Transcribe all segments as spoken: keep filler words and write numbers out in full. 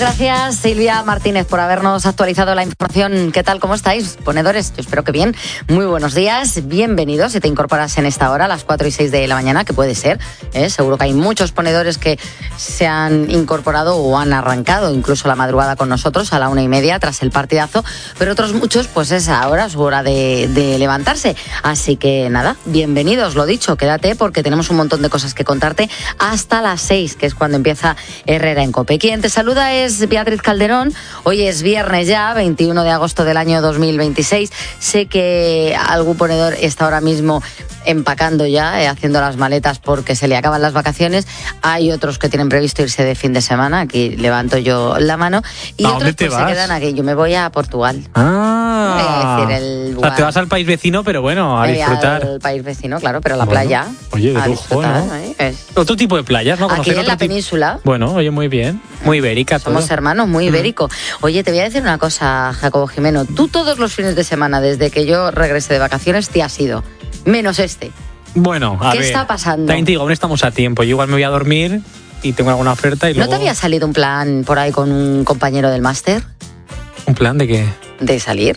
gracias, Silvia Martínez, por habernos actualizado la información. ¿Qué tal? ¿Cómo estáis, ponedores? Yo espero que bien. Muy buenos días, bienvenidos. Si te incorporas en esta hora, a las cuatro y seis de la mañana, que puede ser, ¿eh? Seguro que hay muchos ponedores que se han incorporado o han arrancado incluso la madrugada con nosotros a la una y media tras el partidazo, pero otros muchos, pues es ahora su hora de, de levantarse. Así que nada, bienvenidos, lo dicho, quédate porque tenemos un montón de cosas que contarte hasta las seis, que es cuando empieza Herrera en COPE. Quien te saluda es Beatriz Calderón. Hoy es viernes ya, veintiuno de agosto del año dos mil veintiséis. Sé que algún ponedor está ahora mismo empacando ya, eh, haciendo las maletas porque se le acaban las vacaciones. Hay otros que tienen previsto irse de fin de semana. Aquí levanto yo la mano. Y ¿A otros dónde te pues, vas? se quedan aquí. Yo me voy a Portugal. Ah. Voy a decir el lugar. O sea, te vas al país vecino, pero bueno, a Eh, disfrutar. Al país vecino, claro, pero a la Bueno, playa. oye, de a lujo, disfrutar, ¿no? ¿eh? Es- Otro tipo de playas, ¿no? Aquí Conocer en otro la tipo- península. Bueno, oye, muy bien. Muy ibérica todo. Somos hermanos, muy ibérico. Oye, te voy a decir una cosa, Jacobo Jimeno. Tú todos los fines de semana, desde que yo regrese de vacaciones, te has ido. Menos este. Bueno, a ¿Qué ver. está pasando? También te digo, aún estamos a tiempo. Yo igual me voy a dormir y tengo alguna oferta y ¿No luego... te había salido un plan por ahí con un compañero del máster ¿Un plan de qué? de salir?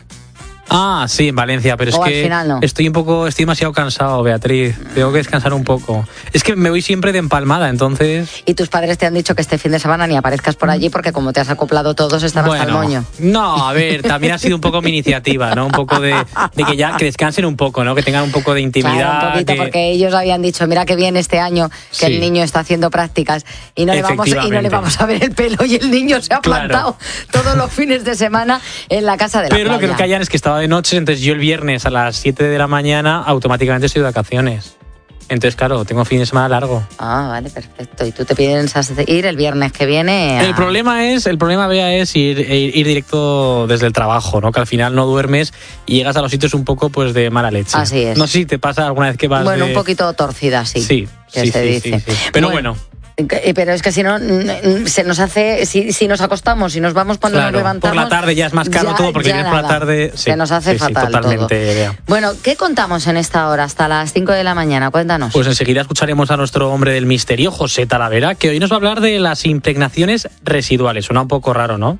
Ah, sí, en Valencia, pero es O al que final no. estoy un poco, estoy demasiado cansado, Beatriz. Tengo que descansar un poco. Es que me voy siempre de empalmada, entonces... Y tus padres te han dicho que este fin de semana ni aparezcas por allí porque como te has acoplado todos están hasta el moño. No, a ver, también ha sido un poco mi iniciativa, ¿no? Un poco de, de que ya que descansen un poco, ¿no? Que tengan un poco de intimidad. Claro, un poquito, que- porque ellos habían dicho, mira que bien este año que Sí. el niño está haciendo prácticas y no, le vamos, y no le Efectivamente. vamos a ver el pelo y el niño se ha Claro. plantado todos los fines de semana en la casa de la Pero lo que playa. no callan es que estaba de noche, entonces yo el viernes a las siete de la mañana automáticamente estoy de vacaciones. Entonces, claro, tengo fin de semana largo. Ah, vale, perfecto. ¿Y tú te piensas ir el viernes que viene? a- El problema es, el problema, Bea, es ir, ir, ir directo desde el trabajo, ¿no? Que al final no duermes y llegas a los sitios un poco pues de mala leche. Así es. No sé si te pasa alguna vez que vas Bueno, de- un poquito torcida, sí. Sí, que sí, se sí, dice. sí, sí. Pero bueno. Que- Pero es que si no, mm, se nos hace, si, si nos acostamos, si nos vamos cuando Claro, nos levantamos. por la tarde ya es más caro ya- todo, porque ya vienes por la nada. tarde, sí, se nos hace sí, sí, fatal totalmente, todo. Bea. Bueno, ¿qué contamos en esta hora hasta las cinco de la mañana? Cuéntanos. Pues enseguida escucharemos a nuestro hombre del misterio, José Talavera, que hoy nos va a hablar de las impregnaciones residuales. Suena un poco raro, ¿no?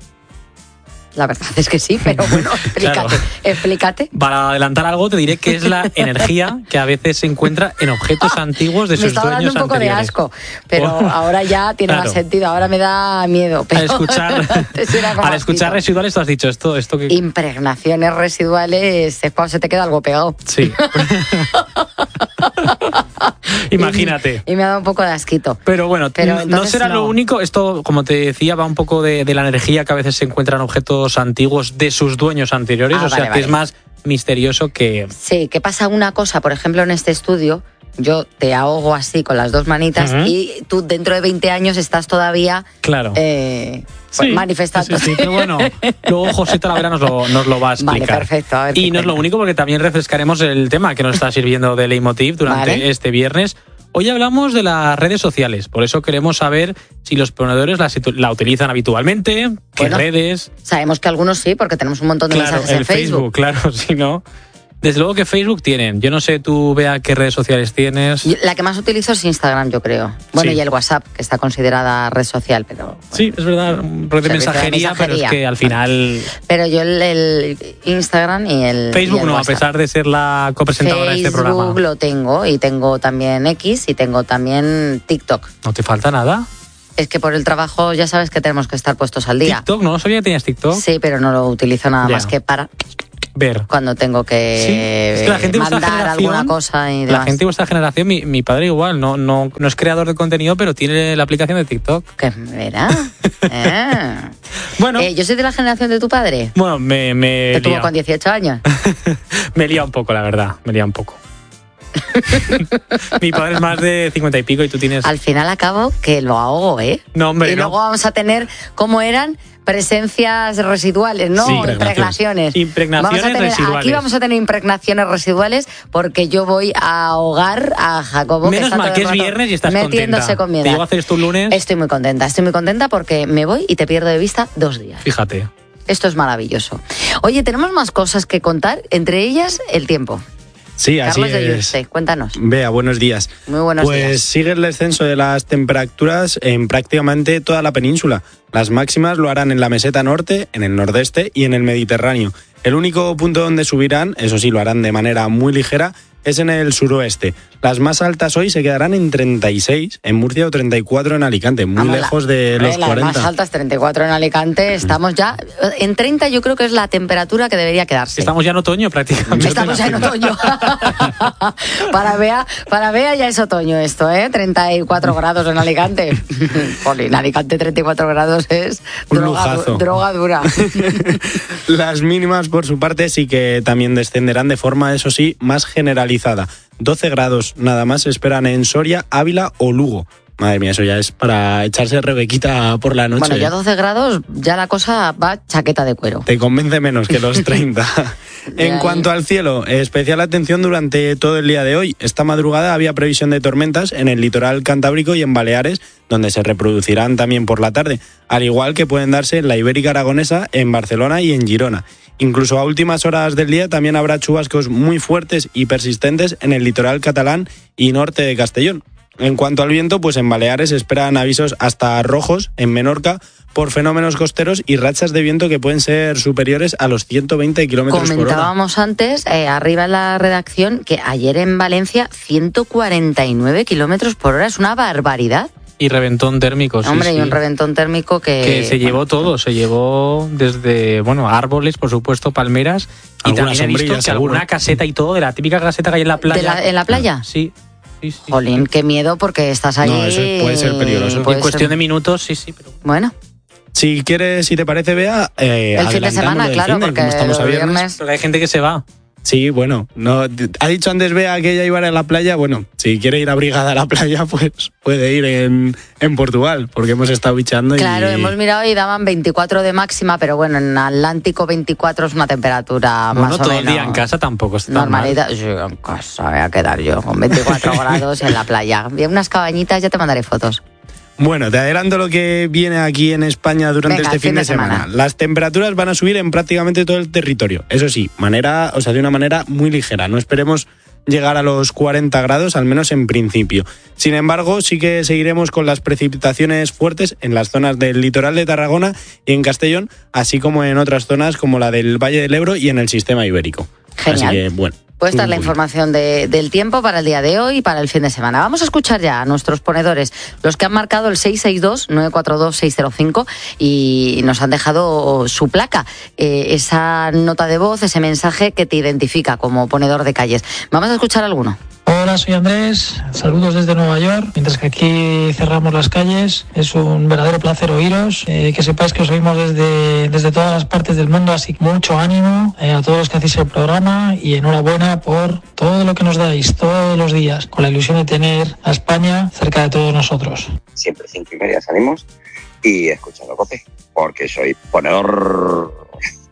La verdad es que sí, pero bueno, explícate, Claro. explícate. Para adelantar algo, te diré que es la energía que a veces se encuentra en objetos antiguos de Me sus estaba dando dueños un poco anteriores. de asco, pero Oh. ahora ya tiene Claro. más sentido, ahora me da miedo. Pero Al escuchar, antes era como al escuchar asquito. residuales, tú has dicho esto, esto que... Impregnaciones residuales es cuando se te queda algo pegado. Sí. Imagínate. Y, y me ha dado un poco de asquito. Pero bueno, Pero n- no entonces será no. lo único. Esto, como te decía, va un poco de, de la energía que a veces se encuentran objetos antiguos de sus dueños anteriores. Ah, o sea, vale, que es vale. más misterioso que... Sí, que pasa una cosa, por ejemplo, en este estudio, yo te ahogo así con las dos manitas Ujú. y tú dentro de veinte años estás todavía Claro. eh, pues, Sí, manifestando. sí, sí, pero bueno, luego José Talavera nos lo, nos lo va a explicar. Vale, perfecto, a ver Y qué no es lo cuenta. único, porque también refrescaremos el tema que nos está sirviendo de leitmotiv durante Vale. este viernes. Hoy hablamos de las redes sociales, por eso queremos saber si los ponedores la, situ- la utilizan habitualmente, qué Bueno, redes. Sabemos que algunos sí, porque tenemos un montón de Claro, mensajes en el Facebook. Facebook, claro, si no. Desde luego que Facebook tienen. Yo no sé tú, Bea, qué redes sociales tienes. Yo- La que más utilizo es Instagram, yo creo. Bueno, Sí. y el WhatsApp, que está considerada red social, pero... bueno. Sí, es verdad, un red de Servicio de mensajería, pero es mensajería. que al final Pero yo el, el Instagram y el Facebook y el no, a WhatsApp. pesar de ser la copresentadora de este programa. Facebook lo tengo y tengo también X y tengo también TikTok. ¿No te falta nada? Es que por el trabajo ya sabes que tenemos que estar puestos al día. TikTok, no sabía que tenías TikTok. Sí, pero no lo utilizo nada Ya. más que para Ver. cuando tengo que Sí, es que la gente de vuestra mandar generación- alguna cosa y La demás. gente de vuestra generación, mi, mi padre igual, no, no, no es creador de contenido, pero tiene la aplicación de TikTok. ¿Qué verá? Eh. Bueno, Eh, yo soy de la generación de tu padre, bueno me, me que tuvo lía. con dieciocho años. Me lía un poco, la verdad, me lía un poco. Mi padre es más de cincuenta y pico y tú tienes... Al final acabo que lo ahogo, ¿eh? No, hombre, y no. luego vamos a tener, ¿cómo eran? Presencias residuales, ¿no? Sí, impregnaciones. impregnaciones Vamos a tener- residuales. Aquí vamos a tener impregnaciones residuales porque yo voy a ahogar a Jacobo. Menos está mal todo que el es rato viernes y estás metiéndose contenta. con mi Te edad. llego a hacer esto un lunes. Estoy muy contenta, estoy muy contenta porque me voy y te pierdo de vista dos días. Fíjate. Esto es maravilloso. Oye, tenemos más cosas que contar, entre ellas el tiempo. Sí, así Carlos de es. Yuste, cuéntanos. Bea, buenos días. Muy buenos pues días. sigue el descenso de las temperaturas en prácticamente toda la península. Las máximas lo harán en la meseta norte, en el nordeste y en el Mediterráneo. El único punto donde subirán, eso sí, lo harán de manera muy ligera, es en el suroeste. Las más altas hoy se quedarán en treinta y seis en Murcia o treinta y cuatro en Alicante, muy Vamos, lejos la, de los las cuarenta. Las más altas, treinta y cuatro en Alicante, estamos ya... En treinta yo creo que es la temperatura que debería quedarse. Estamos ya en otoño prácticamente. Estamos ya en otoño. para, Bea, para Bea ya es otoño esto, ¿eh? treinta y cuatro grados en Alicante. Jolín, en Alicante treinta y cuatro grados es Un droga, lujazo. droga dura. Las mínimas, por su parte, sí que también descenderán de forma, eso sí, más generalizada. doce grados nada más se esperan en Soria, Ávila o Lugo. Madre mía, eso ya es para echarse rebequita por la noche. Bueno, ya doce grados, ya la cosa va chaqueta de cuero. Te convence menos que los treinta. En cuanto al cielo, especial atención durante todo el día de hoy. Esta madrugada había previsión de tormentas en el litoral cantábrico y en Baleares, donde se reproducirán también por la tarde, al igual que pueden darse en la Ibérica Aragonesa, en Barcelona y en Girona. Incluso a últimas horas del día también habrá chubascos muy fuertes y persistentes en el litoral catalán y norte de Castellón. En cuanto al viento, pues en Baleares se esperan avisos hasta rojos en Menorca por fenómenos costeros y rachas de viento que pueden ser superiores a los ciento veinte kilómetros por hora. Comentábamos antes, eh, arriba en la redacción, que ayer en Valencia ciento cuarenta y nueve kilómetros por hora, es una barbaridad. Y reventón térmico, sí, Hombre, sí. y un reventón térmico que... Que se llevó todo, se llevó desde, bueno, árboles, por supuesto, palmeras, y Alguna también he visto sombrilla, que seguro. alguna caseta y todo, de la típica caseta que hay en la playa. ¿De la- en la playa? Sí, sí, sí. Jolín, qué miedo porque estás ahí... No, eso puede ser peligroso. puede En cuestión ser- de minutos, sí, sí, pero... Bueno, Si quieres, si te parece, Bea, eh, el fin de adelantamos semana, lo del claro, fin de, porque como estamos a los viernes. viernes... Porque hay gente que se va. Sí, bueno, no, ha dicho antes Bea que ella iba a ir a la playa. Bueno, si quiere ir abrigada a la playa, pues puede ir en, en Portugal, porque hemos estado bichando. Claro, y... hemos mirado y daban veinticuatro de máxima, pero bueno, en Atlántico veinticuatro es una temperatura Bueno, más o todo menos... el día en casa tampoco está tan mal. Normalidad. Sí, en casa voy a quedar yo con veinticuatro grados en la playa. Bien, unas cabañitas, ya te mandaré fotos. Bueno, te adelanto lo que viene aquí en España durante Venga, este fin de semana. semana. Las temperaturas van a subir en prácticamente todo el territorio. Eso sí, manera, o sea, de una manera muy ligera. No esperemos llegar a los cuarenta grados, al menos en principio. Sin embargo, sí que seguiremos con las precipitaciones fuertes en las zonas del litoral de Tarragona y en Castellón, así como en otras zonas como la del Valle del Ebro y en el sistema ibérico. Genial. Así que, bueno. Pues esta es la Uy. información de, del tiempo para el día de hoy y para el fin de semana. Vamos a escuchar ya a nuestros ponedores, los que han marcado el seis seis dos, nueve cuatro dos, seis cero cinco y nos han dejado su placa, eh, esa nota de voz, ese mensaje que te identifica como ponedor de calles. Vamos a escuchar alguno. Hola, soy Andrés, saludos desde Nueva York. Mientras que aquí cerramos las calles, es un verdadero placer oíros. Eh, que sepáis que os oímos desde, desde todas las partes del mundo, así que mucho ánimo eh, a todos los que hacéis el programa y enhorabuena por todo lo que nos dais todos los días, con la ilusión de tener a España cerca de todos nosotros. Siempre cinco y media salimos y escuchando COPE, porque soy ponedor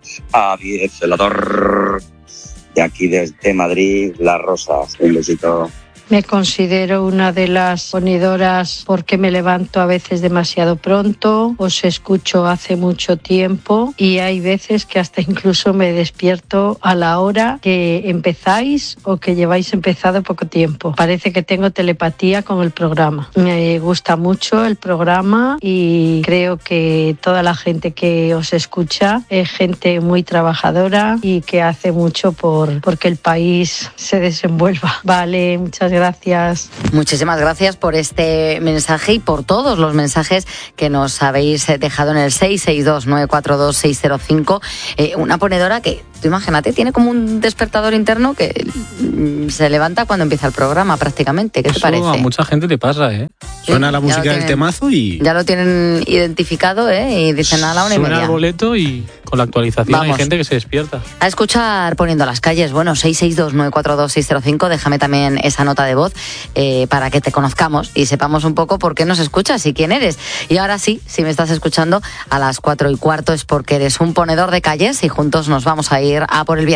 aviecelador de aquí desde Madrid, Las Rosas. Un besito. Me considero una de las ponedoras porque me levanto a veces demasiado pronto, os escucho hace mucho tiempo y hay veces que hasta incluso me despierto a la hora que empezáis o que lleváis empezado poco tiempo. Parece que tengo telepatía con el programa. Me gusta mucho el programa y creo que toda la gente que os escucha es gente muy trabajadora y que hace mucho por porque el país se desenvuelva. Vale, muchas gracias. Gracias. Muchísimas gracias por este mensaje y por todos los mensajes que nos habéis dejado en el seis seis dos, nueve cuatro dos, seis cero cinco. Eh, una ponedora que, tú imagínate, tiene como un despertador interno que mm, se levanta cuando empieza el programa prácticamente. ¿Qué te Eso parece? a mucha gente le pasa, ¿eh? Suena la ya música lo del tienen. temazo y... Ya lo tienen identificado, ¿eh? Y dicen a la una y Suena media. el boleto y con la actualización Vamos. hay gente que se despierta. A escuchar poniendo las calles. Bueno, seis seis dos, nueve cuatro dos, seis cero cinco. Déjame también esa nota de voz eh, para que te conozcamos y sepamos un poco por qué nos escuchas y quién eres. Y ahora sí, si me estás escuchando a las cuatro y cuarto es porque eres un ponedor de calles y juntos nos vamos a ir a por el viernes.